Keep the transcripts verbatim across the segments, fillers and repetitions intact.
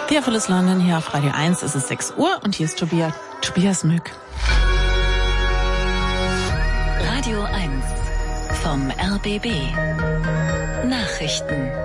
Theophilus London hier auf Radio eins. Es ist sechs Uhr und hier ist Tobias, Tobias Mück. Radio eins vom R B B. Nachrichten.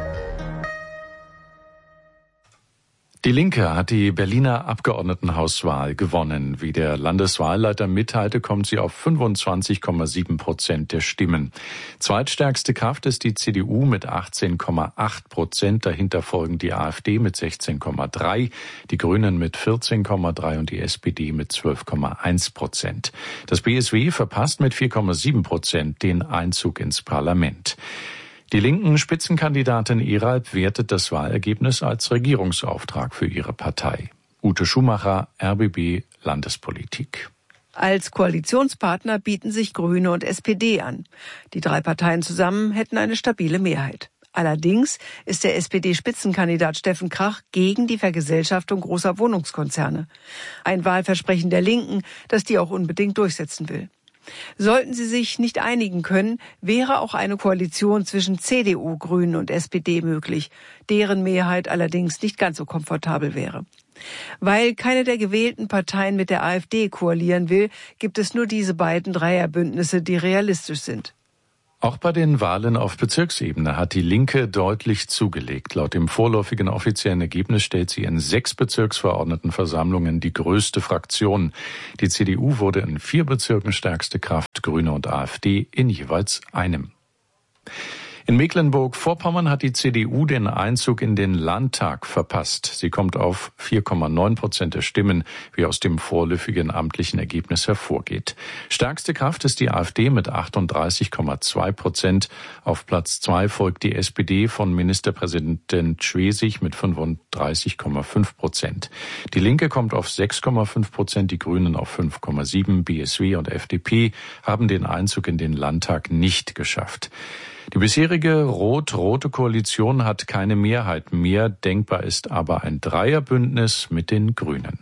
Die Linke hat die Berliner Abgeordnetenhauswahl gewonnen. Wie der Landeswahlleiter mitteilte, kommt sie auf fünfundzwanzig Komma sieben Prozent der Stimmen. Zweitstärkste Kraft ist die C D U mit achtzehn Komma acht Prozent. Dahinter folgen die AfD mit sechzehn Komma drei, die Grünen mit vierzehn Komma drei und die S P D mit zwölf Komma eins Prozent. Das B S W verpasst mit vier Komma sieben Prozent den Einzug ins Parlament. Die linken Spitzenkandidatin Eralb wertet das Wahlergebnis als Regierungsauftrag für ihre Partei. Ute Schumacher, R B B Landespolitik. Als Koalitionspartner bieten sich Grüne und S P D an. Die drei Parteien zusammen hätten eine stabile Mehrheit. Allerdings ist der S P D-Spitzenkandidat Steffen Krach gegen die Vergesellschaftung großer Wohnungskonzerne. Ein Wahlversprechen der Linken, das die auch unbedingt durchsetzen will. Sollten sie sich nicht einigen können, wäre auch eine Koalition zwischen C D U, Grünen und S P D möglich, deren Mehrheit allerdings nicht ganz so komfortabel wäre. Weil keine der gewählten Parteien mit der AfD koalieren will, gibt es nur diese beiden Dreierbündnisse, die realistisch sind. Auch bei den Wahlen auf Bezirksebene hat die Linke deutlich zugelegt. Laut dem vorläufigen offiziellen Ergebnis stellt sie in sechs Bezirksverordnetenversammlungen die größte Fraktion. Die C D U wurde in vier Bezirken stärkste Kraft, Grüne und AfD in jeweils einem. In Mecklenburg-Vorpommern hat die C D U den Einzug in den Landtag verpasst. Sie kommt auf vier Komma neun Prozent der Stimmen, wie aus dem vorläufigen amtlichen Ergebnis hervorgeht. Stärkste Kraft ist die AfD mit achtunddreißig Komma zwei Prozent. Auf Platz zwei folgt die S P D von Ministerpräsident Schwesig mit fünfunddreißig Komma fünf Prozent. Die Linke kommt auf sechs Komma fünf Prozent, die Grünen auf fünf Komma sieben. B S W und F D P haben den Einzug in den Landtag nicht geschafft. Die bisherige rot-rote Koalition hat keine Mehrheit mehr. Denkbar ist aber ein Dreierbündnis mit den Grünen.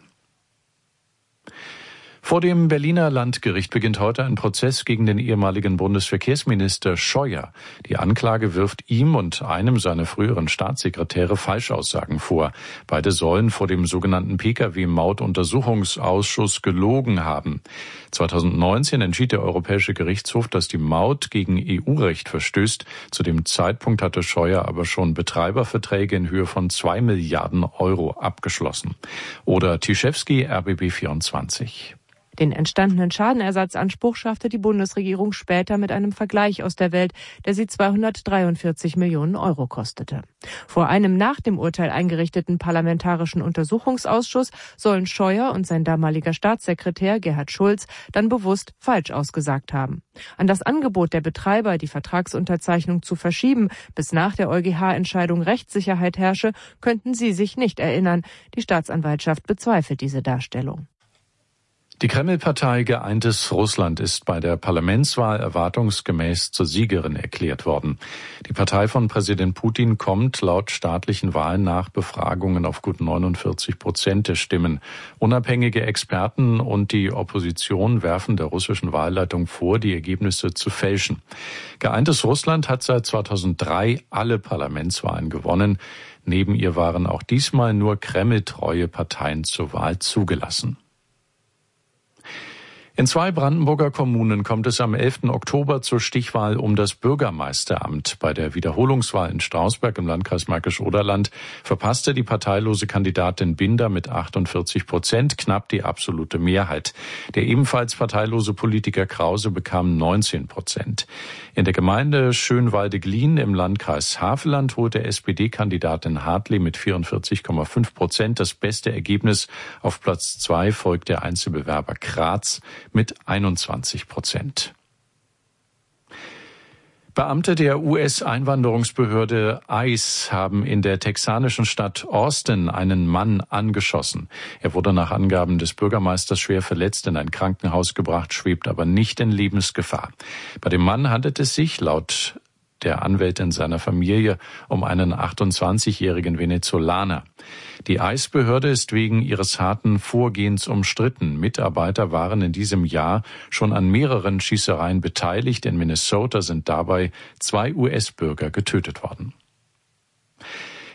Vor dem Berliner Landgericht beginnt heute ein Prozess gegen den ehemaligen Bundesverkehrsminister Scheuer. Die Anklage wirft ihm und einem seiner früheren Staatssekretäre Falschaussagen vor. Beide sollen vor dem sogenannten P K W-Mautuntersuchungsausschuss gelogen haben. zweitausendneunzehn entschied der Europäische Gerichtshof, dass die Maut gegen E U-Recht verstößt. Zu dem Zeitpunkt hatte Scheuer aber schon Betreiberverträge in Höhe von zwei Milliarden Euro abgeschlossen. Oder Tischewski, R B B vierundzwanzig. Den entstandenen Schadenersatzanspruch schaffte die Bundesregierung später mit einem Vergleich aus der Welt, der sie zweihundertdreiundvierzig Millionen Euro kostete. Vor einem nach dem Urteil eingerichteten Parlamentarischen Untersuchungsausschuss sollen Scheuer und sein damaliger Staatssekretär Gerhard Schulz dann bewusst falsch ausgesagt haben. An das Angebot der Betreiber, die Vertragsunterzeichnung zu verschieben, bis nach der EuGH-Entscheidung Rechtssicherheit herrsche, könnten sie sich nicht erinnern. Die Staatsanwaltschaft bezweifelt diese Darstellung. Die Kreml-Partei Geeintes Russland ist bei der Parlamentswahl erwartungsgemäß zur Siegerin erklärt worden. Die Partei von Präsident Putin kommt laut staatlichen Wahlen nach Befragungen auf gut neunundvierzig Prozent der Stimmen. Unabhängige Experten und die Opposition werfen der russischen Wahlleitung vor, die Ergebnisse zu fälschen. Geeintes Russland hat seit zweitausenddrei alle Parlamentswahlen gewonnen. Neben ihr waren auch diesmal nur kremltreue Parteien zur Wahl zugelassen. In zwei Brandenburger Kommunen kommt es am elften Oktober zur Stichwahl um das Bürgermeisteramt. Bei der Wiederholungswahl in Strausberg im Landkreis Märkisch-Oderland verpasste die parteilose Kandidatin Binder mit achtundvierzig Prozent knapp die absolute Mehrheit. Der ebenfalls parteilose Politiker Krause bekam neunzehn Prozent. In der Gemeinde Schönwalde-Glien im Landkreis Havelland holte S P D-Kandidatin Hartley mit vierundvierzig Komma fünf Prozent das beste Ergebnis. Auf Platz zwei folgt der Einzelbewerber Graz mit einundzwanzig Prozent. Beamte der U S-Einwanderungsbehörde ICE haben in der texanischen Stadt Austin einen Mann angeschossen. Er wurde nach Angaben des Bürgermeisters schwer verletzt in ein Krankenhaus gebracht, schwebt aber nicht in Lebensgefahr. Bei dem Mann handelt es sich laut der Anwältin seiner Familie um einen achtundzwanzigjährigen Venezolaner. Die ICE-Behörde ist wegen ihres harten Vorgehens umstritten. Mitarbeiter waren in diesem Jahr schon an mehreren Schießereien beteiligt. In Minnesota sind dabei zwei U S-Bürger getötet worden.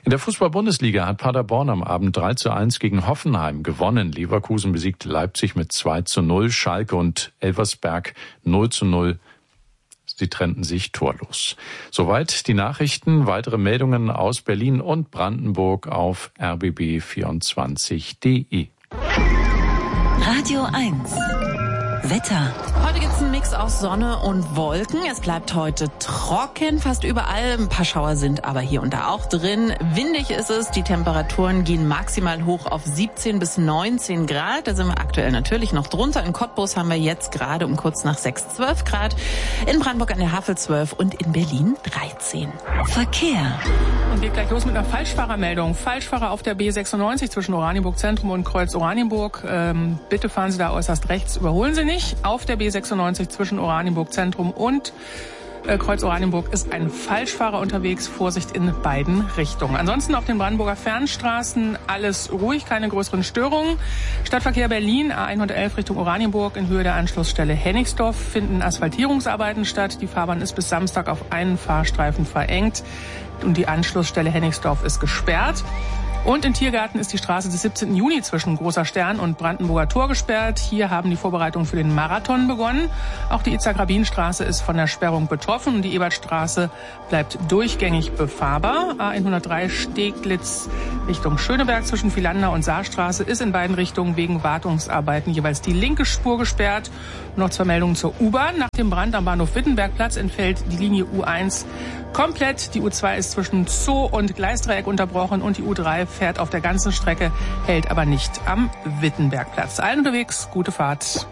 In der Fußball-Bundesliga hat Paderborn am Abend drei zu eins gegen Hoffenheim gewonnen. Leverkusen besiegt Leipzig mit zwei zu null. Schalke und Elversberg null zu null. Sie trennten sich torlos. Soweit die Nachrichten. Weitere Meldungen aus Berlin und Brandenburg auf r b b vierundzwanzig punkt d e. Radio eins. Wetter. Heute gibt's einen Mix aus Sonne und Wolken. Es bleibt heute trocken, fast überall. Ein paar Schauer sind aber hier und da auch drin. Windig ist es. Die Temperaturen gehen maximal hoch auf siebzehn bis neunzehn Grad. Da sind wir aktuell natürlich noch drunter. In Cottbus haben wir jetzt gerade um kurz nach sechs, zwölf Grad. In Brandenburg an der Havel zwölf und in Berlin dreizehn. Verkehr. Und geht gleich los mit einer Falschfahrermeldung. Falschfahrer auf der B sechsundneunzig zwischen Oranienburg Zentrum und Kreuz Oranienburg. Ähm, bitte fahren Sie da äußerst rechts. Überholen Sie nicht. Auf der B sechsundneunzig zwischen Oranienburg Zentrum und äh, Kreuz Oranienburg ist ein Falschfahrer unterwegs. Vorsicht in beiden Richtungen. Ansonsten auf den Brandenburger Fernstraßen alles ruhig, keine größeren Störungen. Stadtverkehr Berlin, A hundertelf Richtung Oranienburg in Höhe der Anschlussstelle Hennigsdorf finden Asphaltierungsarbeiten statt. Die Fahrbahn ist bis Samstag auf einen Fahrstreifen verengt und die Anschlussstelle Hennigsdorf ist gesperrt. Und in Tiergarten ist die Straße des siebzehnten Juni zwischen Großer Stern und Brandenburger Tor gesperrt. Hier haben die Vorbereitungen für den Marathon begonnen. Auch die Itzhak-Rabin-Straße ist von der Sperrung betroffen und die Ebertstraße bleibt durchgängig befahrbar. A hundertdrei Steglitz Richtung Schöneberg zwischen Vilander und Saarstraße ist in beiden Richtungen wegen Wartungsarbeiten jeweils die linke Spur gesperrt. Und noch zwei Meldungen zur U-Bahn. Nach dem Brand am Bahnhof Wittenbergplatz entfällt die Linie U eins komplett. Die U zwei ist zwischen Zoo und Gleisdreieck unterbrochen und die U drei fährt auf der ganzen Strecke, hält aber nicht am Wittenbergplatz. Allen unterwegs, gute Fahrt.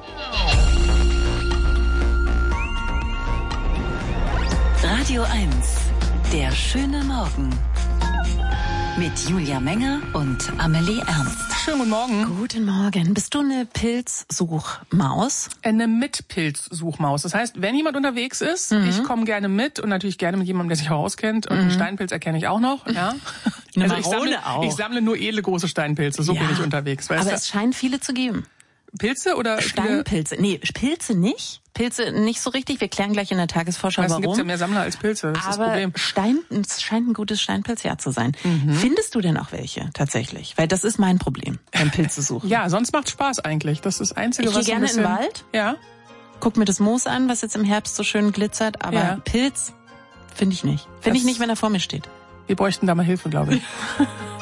Radio eins. Der schöne Morgen. Mit Julia Menger und Amelie Ernst. Schönen guten Morgen. Guten Morgen. Bist du eine Pilzsuchmaus? Eine Mitpilzsuchmaus. Das heißt, wenn jemand unterwegs ist, mhm. ich komme gerne mit und natürlich gerne mit jemandem, der sich auch auskennt. Und mhm. einen Steinpilz erkenne ich auch noch. Ja. Eine also ich sammle, auch. ich sammle nur edle große Steinpilze. So ja. bin ich unterwegs. Weißt Aber du? Es scheint viele zu geben. Pilze oder Steinpilze? Nee, Pilze nicht. Pilze nicht so richtig. Wir klären gleich in der Tagesvorschau, warum. Es gibt ja mehr Sammler als Pilze. Das ist das Problem. Stein, es scheint ein gutes Steinpilzjahr zu sein. Mhm. Findest du denn auch welche tatsächlich? Weil das ist mein Problem beim Pilzesuchen. Ja, sonst macht's Spaß eigentlich. Das ist das Einzige, ich was gehe gerne ein bisschen, in den Wald. Ja. Guck mir das Moos an, was jetzt im Herbst so schön glitzert. Aber ja. Pilz finde ich nicht. Finde ich nicht, wenn er vor mir steht. Wir bräuchten da mal Hilfe, glaube ich.